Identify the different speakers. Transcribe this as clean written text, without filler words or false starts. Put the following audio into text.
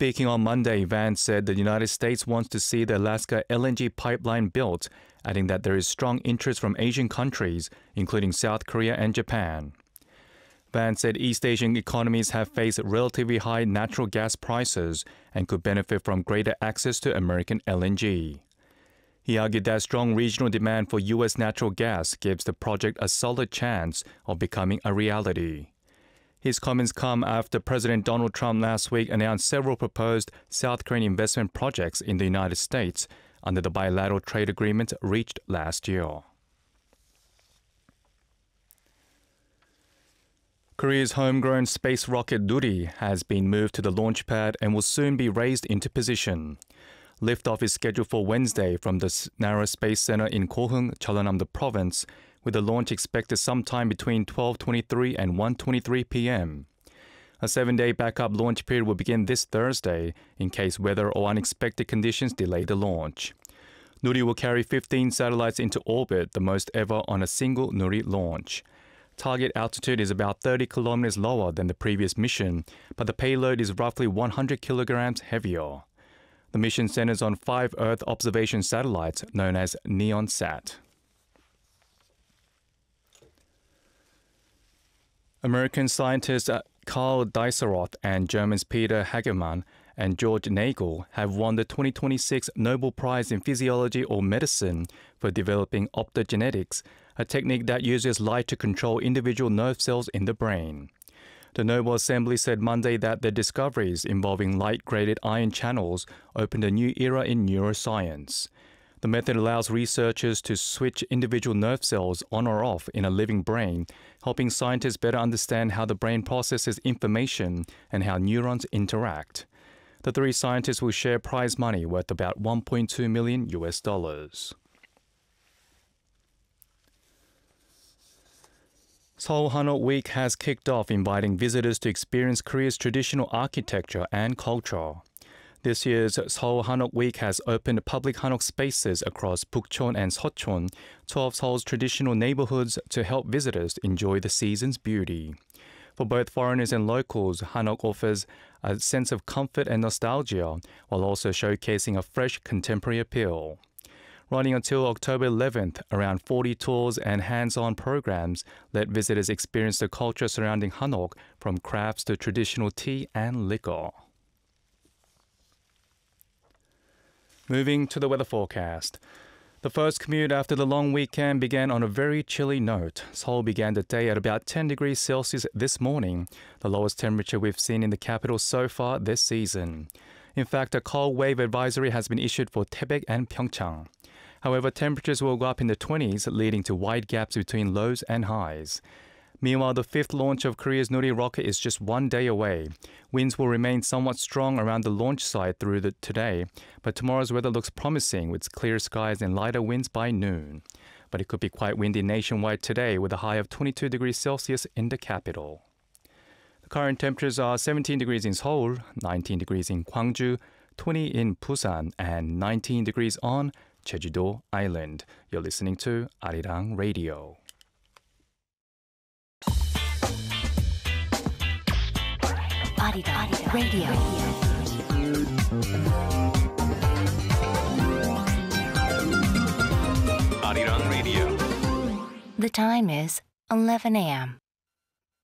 Speaker 1: Speaking on Monday, Vance said the United States wants to see the Alaska LNG pipeline built, adding that there is strong interest from Asian countries, including South Korea and Japan. Vance said East Asian economies have faced relatively high natural gas prices and could benefit from greater access to American LNG. He argued that strong regional demand for U.S. natural gas gives the project a solid chance of becoming a reality. His comments come after President Donald Trump last week announced several proposed South Korean investment projects in the United States under the bilateral trade agreement reached last year. Korea's homegrown space rocket Nuri has been moved to the launch pad and will soon be raised into position. Liftoff is scheduled for Wednesday from the Nara Space Center in Kohung, Jeollanam-do Province, with the launch expected sometime between 12:23 and 1:23 p.m. A 7-day backup launch period will begin this Thursday in case weather or unexpected conditions delay the launch. Nuri will carry 15 satellites into orbit, the most ever on a single Nuri launch. Target altitude is about 30 kilometers lower than the previous mission, but the payload is roughly 100 kilograms heavier. The mission centers on 5 Earth observation satellites known as NEONSat. American scientists Karl Dieseroth and Germans Peter Hagemann and George Nagel have won the 2026 Nobel Prize in Physiology or Medicine for developing optogenetics, a technique that uses light to control individual nerve cells in the brain. The Nobel Assembly said Monday that their discoveries involving light-graded ion channels opened a new era in neuroscience. The method allows researchers to switch individual nerve cells on or off in a living brain, helping scientists better understand how the brain processes information and how neurons interact. The 3 scientists will share prize money worth about $1.2 million. Seoul Hanok Week has kicked off, inviting visitors to experience Korea's traditional architecture and culture. This year's Seoul Hanok Week has opened public Hanok spaces across Bukchon and Seocheon, 2 of Seoul's traditional neighborhoods, to help visitors enjoy the season's beauty. For both foreigners and locals, Hanok offers a sense of comfort and nostalgia, while also showcasing a fresh contemporary appeal. Running until October 11th, around 40 tours and hands-on programs let visitors experience the culture surrounding Hanok, from crafts to traditional tea and liquor. Moving to the weather forecast. The first commute after the long weekend began on a very chilly note. Seoul began the day at about 10 degrees Celsius this morning, the lowest temperature we've seen in the capital so far this season. In fact, a cold wave advisory has been issued for Taebaek and Pyeongchang. However, temperatures will go up in the 20s, leading to wide gaps between lows and highs. Meanwhile, the 5th launch of Korea's Nuri rocket is just 1 day away. Winds will remain somewhat strong around the launch site through today, but tomorrow's weather looks promising with clear skies and lighter winds by noon. But it could be quite windy nationwide today, with a high of 22 degrees Celsius in the capital. The current temperatures are 17 degrees in Seoul, 19 degrees in Gwangju, 20 in Busan, and 19 degrees on Jeju-do Island. You're listening to Arirang Radio.
Speaker 2: Arirang Radio.
Speaker 1: Arirang Radio.
Speaker 2: The time is 11 a.m.